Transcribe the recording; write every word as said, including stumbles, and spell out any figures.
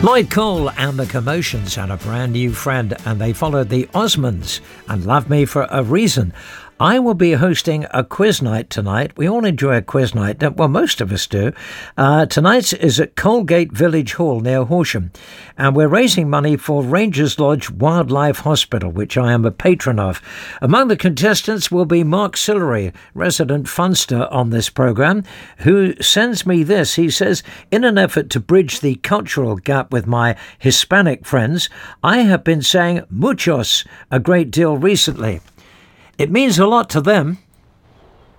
Lloyd Cole and the Commotions had a brand new friend, and they followed the Osmonds and Love Me for a Reason. I will be hosting a quiz night tonight. We all enjoy a quiz night. Well, most of us do. Uh, tonight's is at Colgate Village Hall near Horsham. And we're raising money for Rangers Lodge Wildlife Hospital, which I am a patron of. Among the contestants will be Mark Sillery, resident funster on this programme, who sends me this. He says, in an effort to bridge the cultural gap with my Hispanic friends, I have been saying muchos a great deal recently. It means a lot to them.